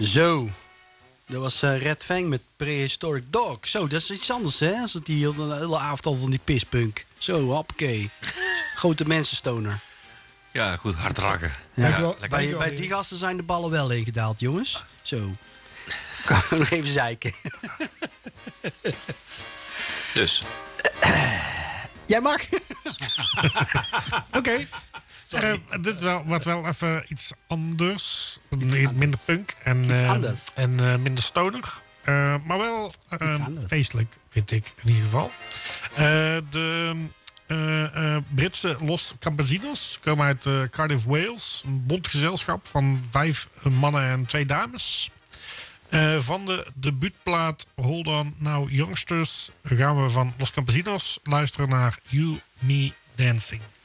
Zo. Dat was Red Fang met Prehistoric Dog. Zo, dat is iets anders, hè? Als het die hele avond al van die pispunk. Zo, hoppakee. Grote mensenstoner. Ja, goed, hard raken. Ja. Lekker. Bij die gasten zijn de ballen wel ingedaald, jongens. Zo. Kan ik nog even zeiken. Dus. Jij mag. Oké. Dit wordt wel even iets anders. Minder punk en minder stoner. Maar wel feestelijk, vind ik in ieder geval. De Britse Los Campesinos komen uit Cardiff, Wales. Een bont gezelschap van 5 mannen en 2 dames. Van de debuutplaat Hold On Now Youngsters gaan we van Los Campesinos luisteren naar You Me Dancing.